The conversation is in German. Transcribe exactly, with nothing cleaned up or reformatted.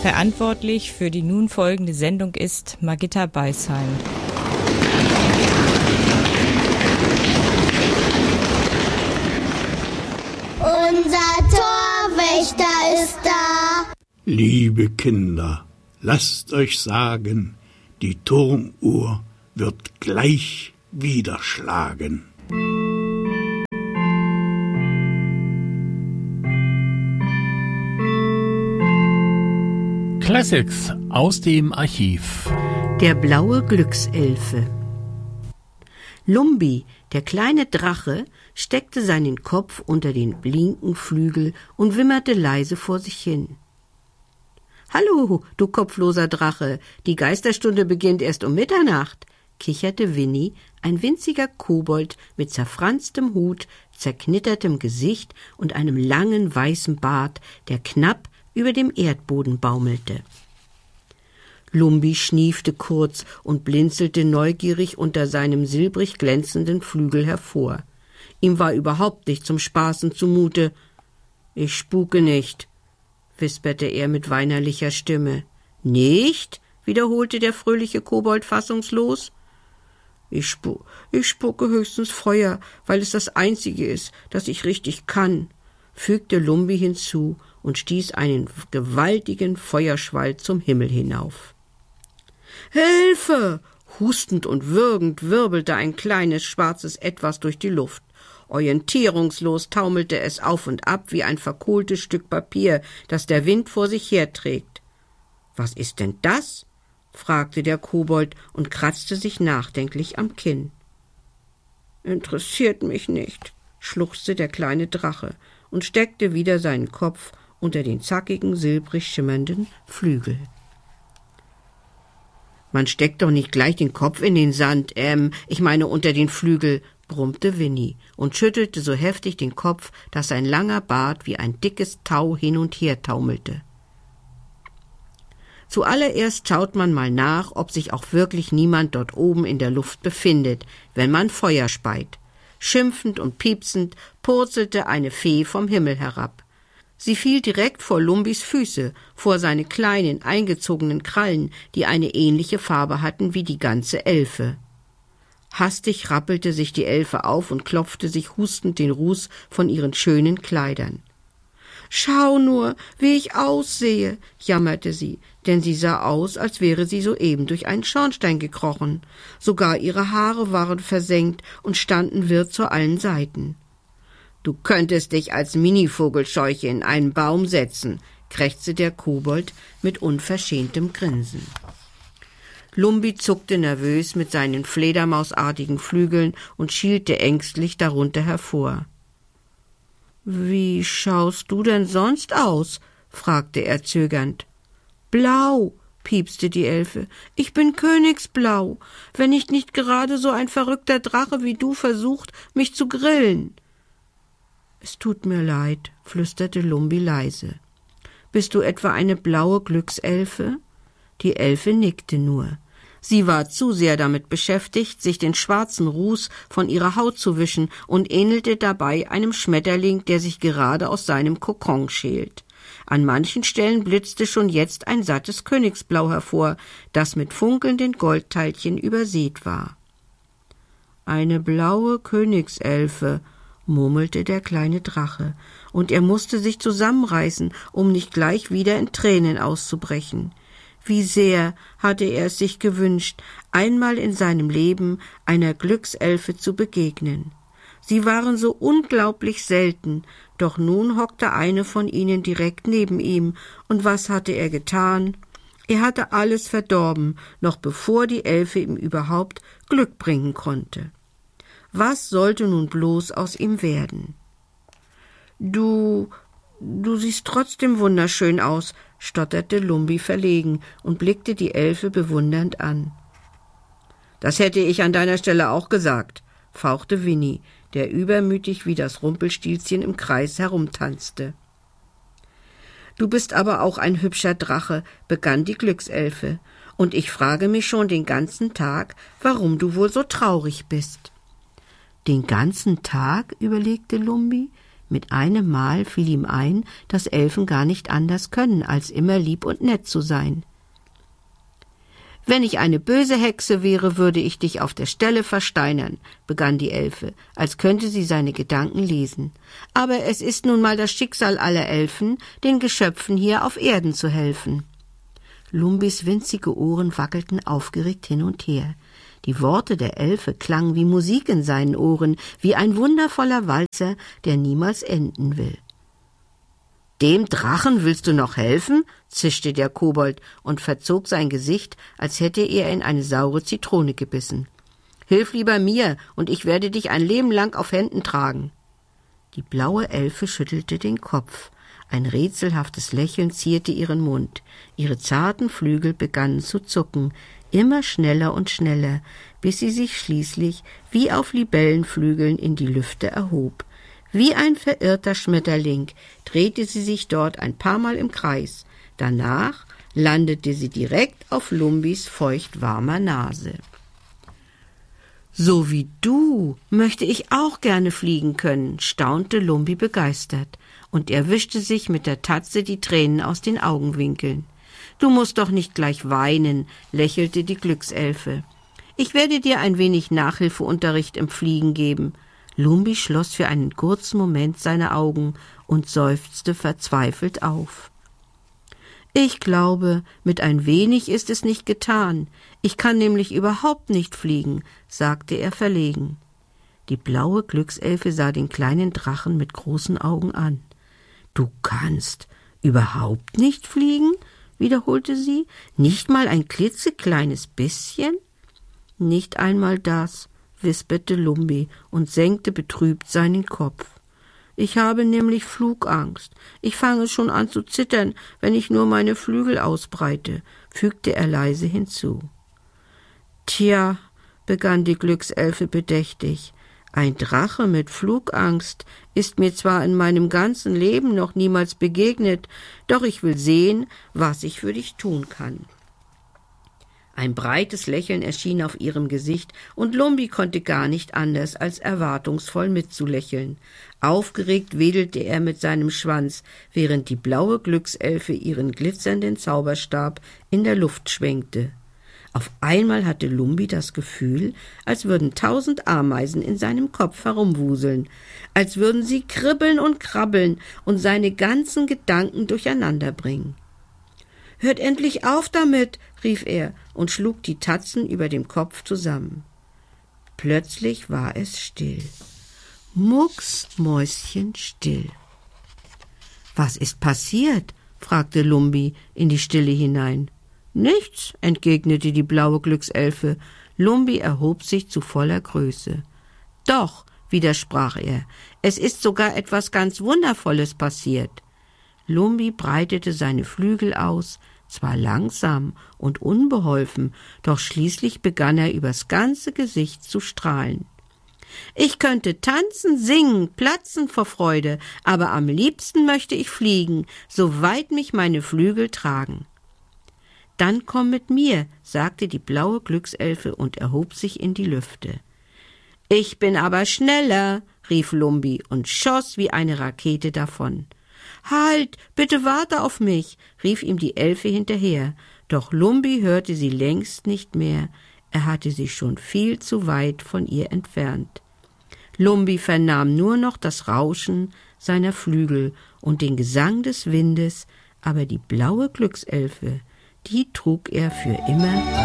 Verantwortlich für die nun folgende Sendung ist Margitta Beisheim. Unser Torwächter ist da. Liebe Kinder, lasst euch sagen, die Turmuhr wird gleich wieder schlagen. Classics aus dem Archiv. Der blaue Glückselfe. Lumbi, der kleine Drache, steckte seinen Kopf unter den blinken Flügel und wimmerte leise vor sich hin. »Hallo, du kopfloser Drache, die Geisterstunde beginnt erst um Mitternacht«, kicherte Winnie, ein winziger Kobold mit zerfranstem Hut, zerknittertem Gesicht und einem langen weißen Bart, der knapp über dem Erdboden baumelte. Lumbi schniefte kurz und blinzelte neugierig unter seinem silbrig glänzenden Flügel hervor. Ihm war überhaupt nicht zum Spaßen zumute. »Ich spuke nicht«, wisperte er mit weinerlicher Stimme. »Nicht?«, wiederholte der fröhliche Kobold fassungslos. Ich, spu- ich spucke höchstens Feuer, weil es das Einzige ist, das ich richtig kann«, fügte Lumbi hinzu und stieß einen gewaltigen Feuerschwall zum Himmel hinauf. »Hilfe!« Hustend und würgend wirbelte ein kleines schwarzes Etwas durch die Luft. Orientierungslos taumelte es auf und ab wie ein verkohltes Stück Papier, das der Wind vor sich herträgt. »Was ist denn das?« fragte der Kobold und kratzte sich nachdenklich am Kinn. »Interessiert mich nicht«, schluchzte der kleine Drache und steckte wieder seinen Kopf unter den zackigen, silbrig schimmernden Flügel. »Man steckt doch nicht gleich den Kopf in den Sand, ähm, ich meine unter den Flügel«, brummte Winnie und schüttelte so heftig den Kopf, dass sein langer Bart wie ein dickes Tau hin und her taumelte. Zuallererst schaut man mal nach, ob sich auch wirklich niemand dort oben in der Luft befindet, wenn man Feuer speit. Schimpfend und piepsend purzelte eine Fee vom Himmel herab. Sie fiel direkt vor Lumbis Füße, vor seine kleinen, eingezogenen Krallen, die eine ähnliche Farbe hatten wie die ganze Elfe. Hastig rappelte sich die Elfe auf und klopfte sich hustend den Ruß von ihren schönen Kleidern. »Schau nur, wie ich aussehe«, jammerte sie, denn sie sah aus, als wäre sie soeben durch einen Schornstein gekrochen. Sogar ihre Haare waren versengt und standen wirr zu allen Seiten. »Du könntest dich als Mini-Vogelscheuche in einen Baum setzen«, krächzte der Kobold mit unverschämtem Grinsen. Lumbi zuckte nervös mit seinen fledermausartigen Flügeln und schielte ängstlich darunter hervor. »Wie schaust du denn sonst aus?«, fragte er zögernd. »Blau«, piepste die Elfe. »Ich bin königsblau, wenn nicht nicht gerade so ein verrückter Drache wie du versucht, mich zu grillen.« »Es tut mir leid«, flüsterte Lumbi leise. »Bist du etwa eine blaue Glückselfe?« Die Elfe nickte nur. Sie war zu sehr damit beschäftigt, sich den schwarzen Ruß von ihrer Haut zu wischen und ähnelte dabei einem Schmetterling, der sich gerade aus seinem Kokon schält. An manchen Stellen blitzte schon jetzt ein sattes Königsblau hervor, das mit funkelnden Goldteilchen übersät war. »Eine blaue Königselfe«, murmelte der kleine Drache, und er musste sich zusammenreißen, um nicht gleich wieder in Tränen auszubrechen. Wie sehr hatte er es sich gewünscht, einmal in seinem Leben einer Glückselfe zu begegnen. Sie waren so unglaublich selten, doch nun hockte eine von ihnen direkt neben ihm, und was hatte er getan? Er hatte alles verdorben, noch bevor die Elfe ihm überhaupt Glück bringen konnte. Was sollte nun bloß aus ihm werden? »Du, du siehst trotzdem wunderschön aus«, stotterte Lumbi verlegen und blickte die Elfe bewundernd an. »Das hätte ich an deiner Stelle auch gesagt«, fauchte Winnie, der übermütig wie das Rumpelstilzchen im Kreis herumtanzte. »Du bist aber auch ein hübscher Drache«, begann die Glückselfe, »und ich frage mich schon den ganzen Tag, warum du wohl so traurig bist.« »Den ganzen Tag?«, überlegte Lumbi. Mit einem Mal fiel ihm ein, dass Elfen gar nicht anders können, als immer lieb und nett zu sein. »Wenn ich eine böse Hexe wäre, würde ich dich auf der Stelle versteinern«, begann die Elfe, als könnte sie seine Gedanken lesen. »Aber es ist nun mal das Schicksal aller Elfen, den Geschöpfen hier auf Erden zu helfen.« Lumbis winzige Ohren wackelten aufgeregt hin und her. Die Worte der Elfe klangen wie Musik in seinen Ohren, wie ein wundervoller Walzer, der niemals enden will. »Dem Drachen willst du noch helfen?« zischte der Kobold und verzog sein Gesicht, als hätte er in eine saure Zitrone gebissen. »Hilf lieber mir, und ich werde dich ein Leben lang auf Händen tragen.« Die blaue Elfe schüttelte den Kopf. Ein rätselhaftes Lächeln zierte ihren Mund. Ihre zarten Flügel begannen zu zucken, immer schneller und schneller, bis sie sich schließlich wie auf Libellenflügeln in die Lüfte erhob. Wie ein verirrter Schmetterling drehte sie sich dort ein paar Mal im Kreis. Danach landete sie direkt auf Lumbis feuchtwarmer Nase. »So wie du möchte ich auch gerne fliegen können«, staunte Lumbi begeistert, und er wischte sich mit der Tatze die Tränen aus den Augenwinkeln. »Du musst doch nicht gleich weinen«, lächelte die Glückselfe. »Ich werde dir ein wenig Nachhilfeunterricht im Fliegen geben.« Lumbi schloss für einen kurzen Moment seine Augen und seufzte verzweifelt auf. »Ich glaube, mit ein wenig ist es nicht getan. Ich kann nämlich überhaupt nicht fliegen«, sagte er verlegen. Die blaue Glückselfe sah den kleinen Drachen mit großen Augen an. »Du kannst überhaupt nicht fliegen?«, wiederholte sie. »Nicht mal ein klitzekleines bisschen?« »Nicht einmal das«, wisperte Lumbi und senkte betrübt seinen Kopf. »Ich habe nämlich Flugangst. Ich fange schon an zu zittern, wenn ich nur meine Flügel ausbreite«, fügte er leise hinzu. »Tja«, begann die Glückselfe bedächtig, »ein Drache mit Flugangst ist mir zwar in meinem ganzen Leben noch niemals begegnet, doch ich will sehen, was ich für dich tun kann.« Ein breites Lächeln erschien auf ihrem Gesicht, und Lumbi konnte gar nicht anders, als erwartungsvoll mitzulächeln. Aufgeregt wedelte er mit seinem Schwanz, während die blaue Glückselfe ihren glitzernden Zauberstab in der Luft schwenkte. Auf einmal hatte Lumbi das Gefühl, als würden tausend Ameisen in seinem Kopf herumwuseln, als würden sie kribbeln und krabbeln und seine ganzen Gedanken durcheinander bringen. »Hört endlich auf damit«, rief er und schlug die Tatzen über dem Kopf zusammen. Plötzlich war es still. Mucksmäuschenstill. »Was ist passiert?«, fragte Lumbi in die Stille hinein. »Nichts«, entgegnete die blaue Glückselfe. Lumbi erhob sich zu voller Größe. »Doch«, widersprach er, »es ist sogar etwas ganz Wundervolles passiert.« Lumbi breitete seine Flügel aus, zwar langsam und unbeholfen, doch schließlich begann er übers ganze Gesicht zu strahlen. »Ich könnte tanzen, singen, platzen vor Freude, aber am liebsten möchte ich fliegen, so weit mich meine Flügel tragen.« »Dann komm mit mir«, sagte die blaue Glückselfe und erhob sich in die Lüfte. »Ich bin aber schneller«, rief Lumbi und schoss wie eine Rakete davon. »Halt, bitte warte auf mich«, rief ihm die Elfe hinterher, doch Lumbi hörte sie längst nicht mehr, er hatte sich schon viel zu weit von ihr entfernt. Lumbi vernahm nur noch das Rauschen seiner Flügel und den Gesang des Windes, aber die blaue Glückselfe, die trug er für immer